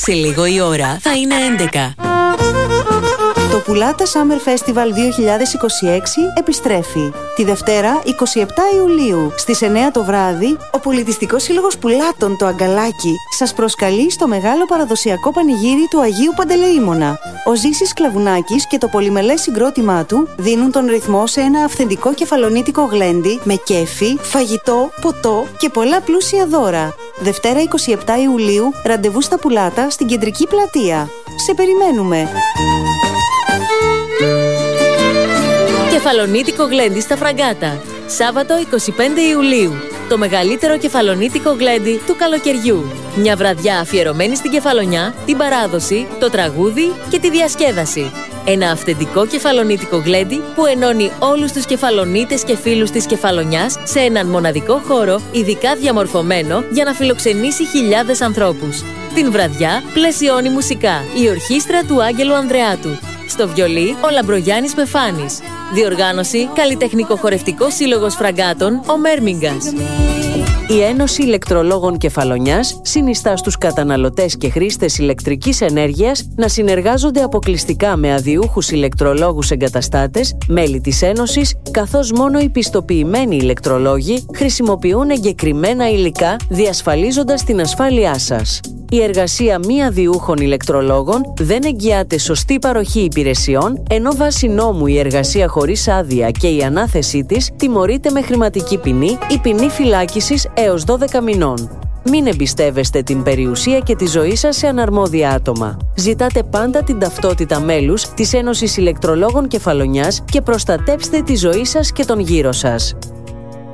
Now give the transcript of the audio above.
Σε λίγο η ώρα θα είναι 11. Το Πουλάτα Summer Festival 2026 επιστρέφει. Τη Δευτέρα, 27 Ιουλίου, στις 9 το βράδυ, ο Πολιτιστικός Σύλλογος Πουλάτων το Αγκαλάκι σας προσκαλεί στο μεγάλο παραδοσιακό πανηγύρι του Αγίου Παντελεήμονα. Ο Ζήσης Κλαβουνάκης και το πολυμελές συγκρότημά του δίνουν τον ρυθμό σε ένα αυθεντικό κεφαλονίτικο γλέντι με κέφι, φαγητό, ποτό και πολλά πλούσια δώρα. Δευτέρα 27 Ιουλίου, ραντεβού στα Πουλάτα στην Κεντρική Πλατεία. Σε περιμένουμε! Κεφαλονίτικο γλέντι στα Φραγκάτα. Σάββατο 25 Ιουλίου. Το μεγαλύτερο κεφαλονίτικο γλέντι του καλοκαιριού. Μια βραδιά αφιερωμένη στην κεφαλονιά, την παράδοση, το τραγούδι και τη διασκέδαση. Ένα αυθεντικό κεφαλονίτικο γλέντι που ενώνει όλους τους κεφαλονίτες και φίλους της κεφαλονιάς σε έναν μοναδικό χώρο, ειδικά διαμορφωμένο για να φιλοξενήσει χιλιάδες ανθρώπους. Την βραδιά πλαισιώνει μουσικά η ορχήστρα του Άγγελου Ανδρεάτου. Στο βιολί, ο Λαμπρογιάννης Πεφάνης. Διοργάνωση, Καλλιτεχνικό-Χορευτικό Σύλλογος Φραγκάτων, ο Μέρμιγκας. Η Ένωση Ηλεκτρολόγων Κεφαλονιάς συνιστά στους καταναλωτές και χρήστες ηλεκτρικής ενέργειας να συνεργάζονται αποκλειστικά με αδειούχους ηλεκτρολόγους εγκαταστάτες, μέλη της Ένωσης, καθώς μόνο οι πιστοποιημένοι ηλεκτρολόγοι χρησιμοποιούν εγκεκριμένα υλικά, διασφαλίζοντας την ασφάλειά σας. Η εργασία μη αδειούχων ηλεκτρολόγων δεν εγγυάται σωστή παροχή υπηρεσιών, ενώ βάσει νόμου η εργασία χωρίς άδεια και η ανάθεσή της τιμωρείται με χρηματική ποινή ή ποινή φυλάκισης έως 12 μηνών. Μην εμπιστεύεστε την περιουσία και τη ζωή σας σε αναρμόδια άτομα. Ζητάτε πάντα την ταυτότητα μέλους της Ένωσης Ηλεκτρολόγων Κεφαλονιάς και προστατέψτε τη ζωή σας και τον γύρο σας.